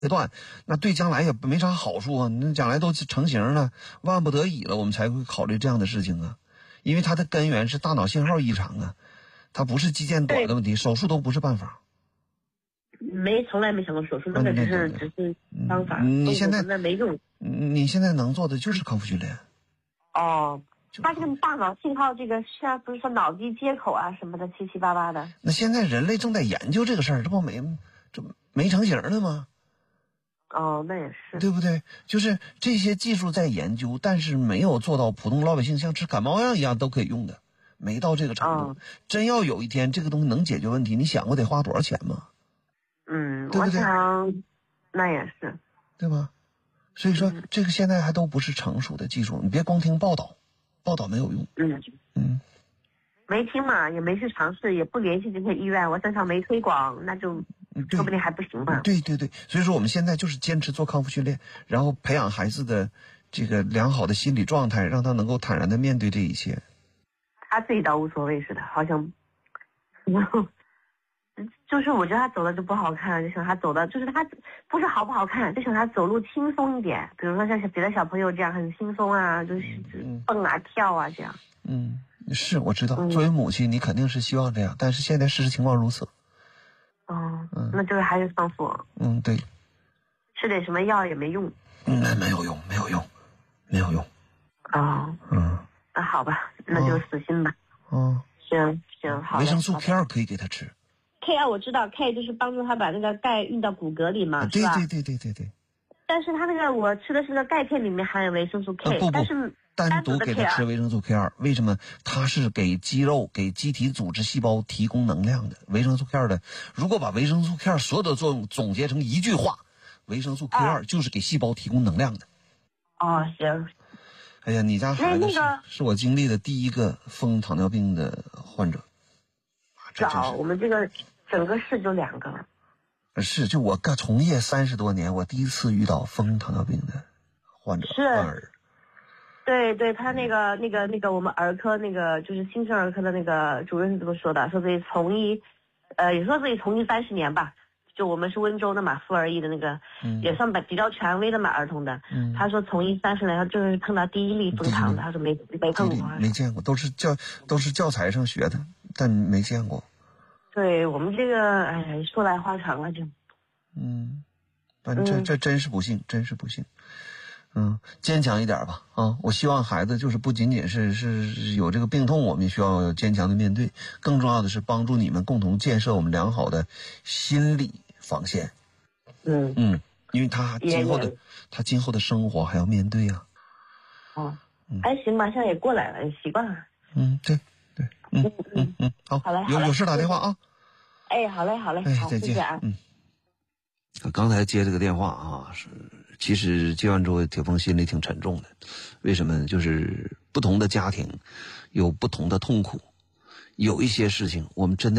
段，那对将来也没啥好处啊。那将来都成型了，万不得已了，我们才会考虑这样的事情啊。因为它的根源是大脑信号异常啊，它不是肌腱短的问题，手术都不是办法。 从来没想过手术，那个只是方法。 你现在没用。 你现在能做的就是康复训练。 哦，他这个大脑信号，这个是不是说脑机接口啊什么的，七七八八的？ 那现在人类正在研究这个事儿，这不没成型呢吗？ 哦，那也是， 对不对？就是这些技术在研究，但是没有做到普通老百姓像吃感冒药一样都可以用的，没到这个程度。真要有一天这个东西能解决问题，你想过得花多少钱吗？对不对？ 我想那也是， 对吧？所以说这个现在还都不是成熟的技术，你别光听报道没有用。 没听嘛，也没去尝试，也不联系这些医院，我身上没推广，那就说不定还不行嘛。 对，所以说我们现在就是坚持做康复训练，然后培养孩子的这个良好的心理状态，让他能够坦然的面对这一切。 他自己倒无所谓似的，好像就是我觉得他走的就不好看，就想他走的就是他不是好不好看，就想他走路轻松一点，比如说像别的小朋友这样很轻松啊，就是蹦啊跳啊这样。 是我知道，作为母亲你肯定是希望这样，但是现在事实情况如此。 那就是还是上锁。 对， 吃点什么药也没用。 那没有用。 那好吧，那就死心吧。行，好。 维生素 K2 可以给他吃。 K2 我知道 ，K 就是帮助他把那个钙运到骨骼里嘛， 对是吧？ 对。 但是他那个我吃的是个钙片，里面含有维生素 K，但是单独给他吃维生素 K2，为什么？它是给肌肉、给机体组织细胞提供能量的。维生素 K2 的，如果把维生素 K2 所有的作用总结成一句话，维生素 K2 就是给细胞提供能量的。 行。 哎呀，你家孩子是我经历的第一个疯糖尿病的患者。 我们这个整个市就2个。 是，就我从业30多年，我第一次遇到疯糖尿病的患者。 是。对，他那个我们儿科那个就是新生儿科的那个主任是这么说的，说自己从医，也说自己从医30年吧。就我们是温州的嘛，妇儿医的那个，也算比较权威的嘛，儿童的。他说从医30年，就是碰到第一例疯糖的，他说没碰过， 没见过，都是教材上学的，但没见过。 对我们这个，说来话长了就。 反正这真是不幸，坚强一点吧啊！我希望孩子就是不仅仅是有这个病痛，我们也需要坚强的面对，更重要的是帮助你们共同建设我们良好的心理防线。因为他今后的生活还要面对啊。 还行吧，现在也过来了，也习惯了。 对。好， 好嘞， 有事打电话啊。 好嘞，好， 再见。 谢谢啊。 刚才接这个电话啊，其实接完之后，铁峰心里挺沉重的。为什么呢？就是不同的家庭有不同的痛苦，有一些事情我们真的